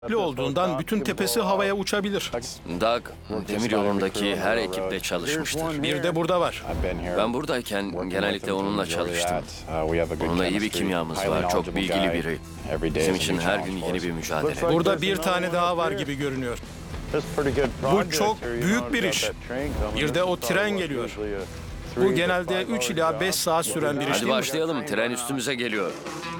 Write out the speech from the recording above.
olduğundan bütün tepesi havaya uçabilir. Doug, demir yolundaki her ekiple çalışmıştır. Bir de burada var. Ben buradayken genellikle onunla çalıştım. Onunla iyi bir kimyamız var, çok bilgili biri. Bizim için her gün yeni bir mücadele. Burada bir tane daha var gibi görünüyor. Bu çok büyük bir iş. Bir de o tren geliyor. Bu genelde 3 ila 5 saat süren bir iş Hadi değil mi? başlayalım, tren üstümüze geliyor.